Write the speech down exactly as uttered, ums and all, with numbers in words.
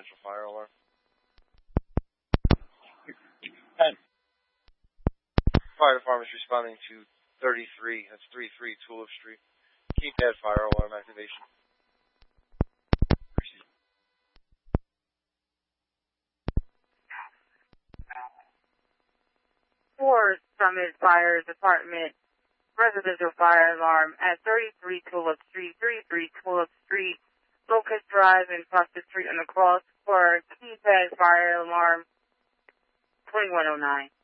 potential fire alarm. ten. Fire department's responding to thirty-three. That's thirty-three Tulip Street. Keypad fire alarm activation. For Summit Fire Department, residential fire alarm at thirty-three Tulip Street, thirty-three Tulip Street, Locust Drive and Prospect Street on the cross for keypad fire alarm twenty-one oh nine.